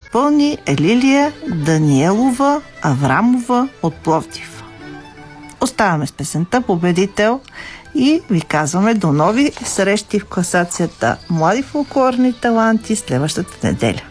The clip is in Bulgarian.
изпълни Лилия Даниелова Аврамова от Пловдив. Оставаме с песента "Победител" и ви казваме до нови срещи в класацията Млади фолклорни таланти следващата неделя.